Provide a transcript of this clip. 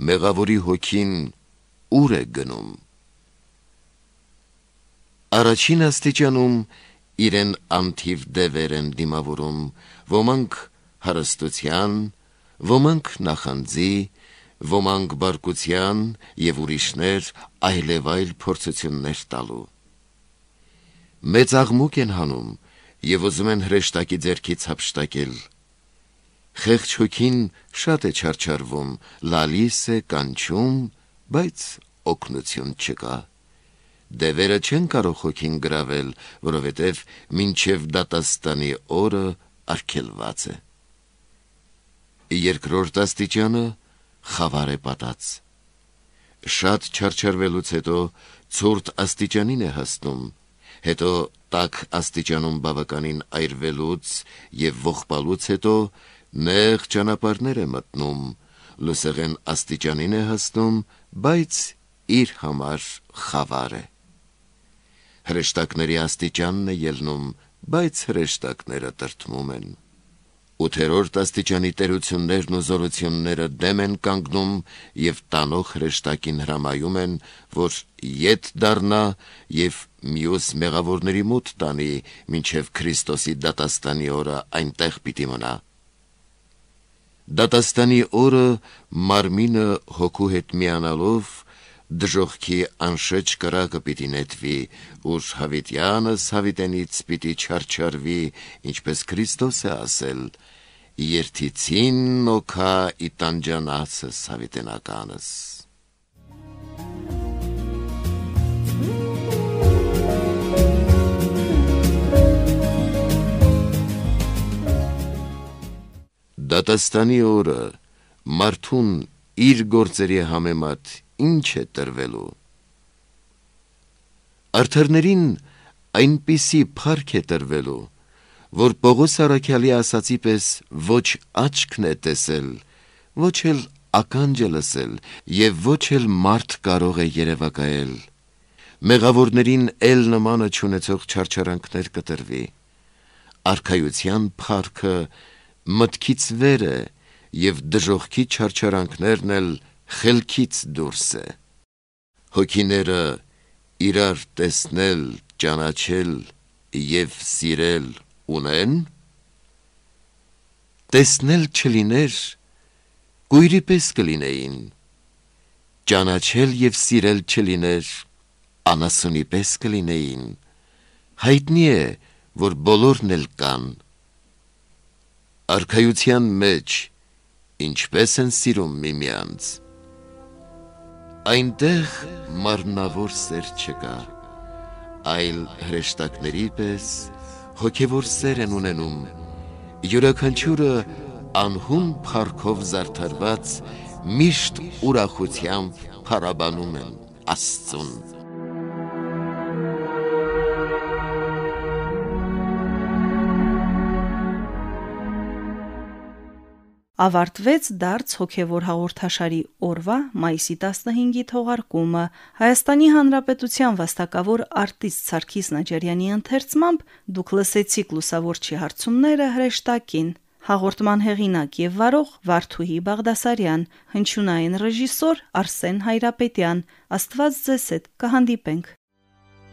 մեղավորի հոգին ուր է գնում։ Առաջին աստիճանում իրեն անթիվ դևեր են դիմավորում, ոմանք հարստության, ոմանք նախանձի, ոմանք բարկության և ուրիշներ այլևայլ փորձություններ տալու։ Մեծ աղմուկ են հանում և ուզում են հրեշտակի ձեռքից հափշտակել։ Խեղճ հոգին շատ է չարչարվում, լալիս է, կանչում, բայց օգնություն չկա։ Դևերը չեն կարող հոգին գրավել, որովհետև մինչև դատաստանի օրը արգելված է։ Երկրորդ աստիճանը խավար է պատած։ Շատ չարչարվելուց հետո ցուրտ աստիճանին է հասնում, հետո տաք աստիճանում բավականին այրվելուց և ողբալուց հետո նեղ ճանապարհներ է մտնում, լուսեղեն աստիճանին է հասնում, բայց իր համար խավար է։ Հրեշտակների աստիճանն է ելնում, բայց հրեշտակները տրտմում են։ Ութերորդ աստիճանի տերություններն ու զորությունները դեմ են կանգնում և տանող հրեշտակին հրամայում են, որ ետ դառնա և մյուս մեղավորների մոտ տանի, մինչև Քրիստոսի դատաստանի օրը այնտեղ պիտի մնա։ Դատաստանի օրը մարմինը հոգու հետ միանալով դժոխքի անշեջ կրակը պիտի նետվի, ուր հավիտյանս հավիտենից պիտի չարչարվի, ինչպես Քրիստոս է ասել. «Երթիցին նոքա ի տանջանացս հավիտենականս»։ Դատաստանի օրը մարդուն իր գործերի համեմատ ինչ է տրվելու։ Արդարներին այնպիսի փառք է տրվելու, որ Պողոս առաքյալի ասացի պես ոչ աչքն է տեսել, ոչ էլ ականջը լսել և ոչ էլ մարդ կարող է երևակայել։ Մեղավորներին էլ նմանը չունեցող չարչարանքներ կտրվի։ Արքայության փառքը մտքից վեր է և դժոխքի չարչարանքներն էլ խելքից դուրս է։ Հոգիները իրար տեսնել, ճանաչել և սիրել ունեն։ Տեսնել չլիներ, կույրի պես կլինեին, ճանաչել և սիրել չլիներ, անասունի պես կլինեին։ Հայտնի է, որ բոլորն էլ կան։ Արքայության մեջ ինչպես են սիրում միմյանց։ Այնտեղ մարմնավոր սեր չկա, այլ հրեշտակների պես հոգևոր սեր են ունենում, յուրաքանչյուրը անհուն փառքով զարդարված միշտ ուրախությամբ փառաբանում են Աստծուն։ Ավարտվեց դարձ հոգևոր հաղորդաշարի օրվա մայիսի 15-ի թողարկումը։ Հայաստանի Հանրապետության վաստակավոր արտիստ Սարգիս Նաջարյանի ընթերցմամբ դուք լսեցիք լուսավորչի հարցումները հրեշտակին։ Հաղորդման հեղինակ և վարող Վարդուհի Բաղդասարյան, հնչյունային ռեժիսոր Արսեն Հայրապետյան։ Աստված ձեզ հետ կհանդիպենք